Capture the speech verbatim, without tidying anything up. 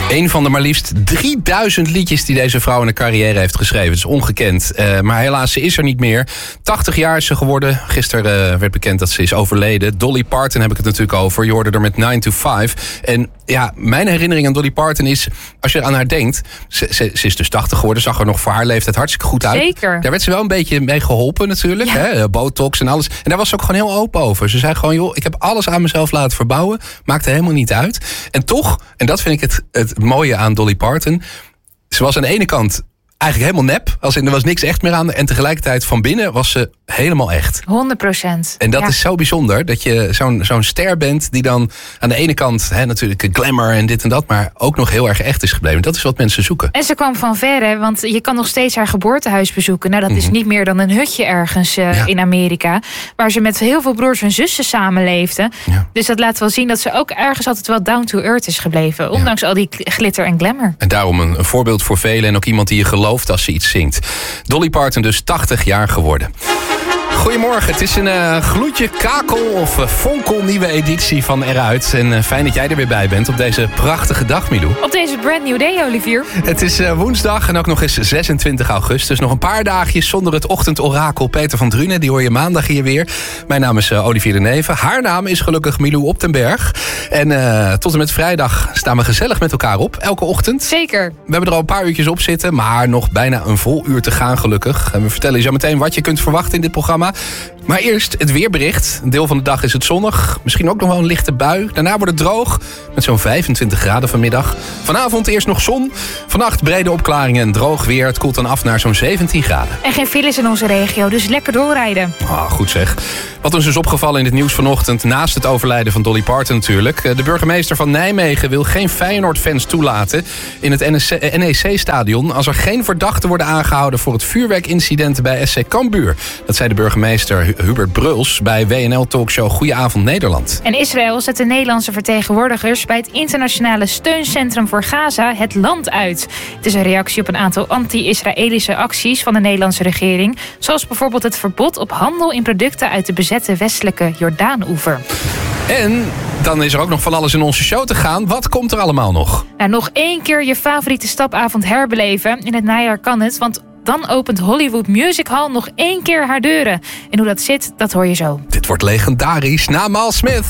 Een van de maar liefst drieduizend liedjes die deze vrouw in haar carrière heeft geschreven. Het is ongekend. Uh, maar helaas, ze is er niet meer. tachtig jaar is ze geworden. Gisteren uh, werd bekend dat ze is overleden. Dolly Parton heb ik het natuurlijk over. Je hoorde er met nine to five. En ja, mijn herinnering aan Dolly Parton is, als je aan haar denkt, ze, ze, ze is dus tachtig geworden, zag er nog voor haar leeftijd hartstikke goed uit. Zeker. Daar werd ze wel een beetje mee geholpen natuurlijk. Ja. Hè? Botox en alles. En daar was ze ook gewoon heel open over. Ze zei gewoon, joh, ik heb alles aan mezelf laten verbouwen. Maakte helemaal niet uit. En toch, en dat vind ik het, het mooie aan Dolly Parton, ze was aan de ene kant eigenlijk helemaal nep. Als in, er was niks echt meer aan. En tegelijkertijd van binnen was ze helemaal echt. honderd procent. En dat ja. is zo bijzonder. Dat je zo'n, zo'n ster bent die dan aan de ene kant hè, natuurlijk glamour en dit en dat, maar ook nog heel erg echt is gebleven. Dat is wat mensen zoeken. En ze kwam van ver, hè, want je kan nog steeds haar geboortehuis bezoeken. Nou, dat mm-hmm. is niet meer dan een hutje ergens uh, ja. in Amerika. Waar ze met heel veel broers en zussen samenleefde. Ja. Dus dat laat wel zien dat ze ook ergens altijd wel down to earth is gebleven. Ondanks ja. al die glitter en glamour. En daarom een, een voorbeeld voor velen en ook iemand die je gelooft als ze iets zingt. Dolly Parton dus tachtig jaar geworden. Goedemorgen, het is een uh, gloedje kakel of uh, fonkel nieuwe editie van Eruit. En uh, fijn dat jij er weer bij bent op deze prachtige dag, Milou. Op deze brand new day, Olivier. Het is uh, woensdag en ook nog eens zesentwintig augustus. Nog een paar dagjes zonder het ochtendorakel Peter van Drunen. Die hoor je maandag hier weer. Mijn naam is uh, Olivier de Neve. Haar naam is gelukkig Milou op den Berg. En uh, tot en met vrijdag staan we gezellig met elkaar op. Elke ochtend. Zeker. We hebben er al een paar uurtjes op zitten. Maar nog bijna een vol uur te gaan, gelukkig. En we vertellen je zo meteen wat je kunt verwachten in dit programma. Maar eerst het weerbericht. Een deel van de dag is het zonnig. Misschien ook nog wel een lichte bui. Daarna wordt het droog. Met zo'n vijfentwintig graden vanmiddag. Vanavond eerst nog zon. Vannacht brede opklaringen en droog weer. Het koelt dan af naar zo'n zeventien graden. En geen files in onze regio, dus lekker doorrijden. Ah, goed zeg. Wat ons is opgevallen in het nieuws vanochtend, naast het overlijden van Dolly Parton natuurlijk. De burgemeester van Nijmegen wil geen Feyenoord-fans toelaten in het N E C-stadion als er geen verdachten worden aangehouden voor het vuurwerkincident bij S C Cambuur. Dat zei de burgemeester Hubert Bruls bij W N L-talkshow Goedenavond Nederland. En Israël zet de Nederlandse vertegenwoordigers bij het internationale steuncentrum voor Gaza het land uit. Het is een reactie op een aantal anti-Israëlische acties van de Nederlandse regering, zoals bijvoorbeeld het verbod op handel in producten uit de bezette westelijke Jordaan-oever. En dan is er ook nog van alles in onze show te gaan. Wat komt er allemaal nog? Nou, nog één keer je favoriete stapavond herbeleven. In het najaar kan het, want dan opent Hollywood Music Hall nog één keer haar deuren. En hoe dat zit, dat hoor je zo. Dit wordt legendarisch na Mal Smith.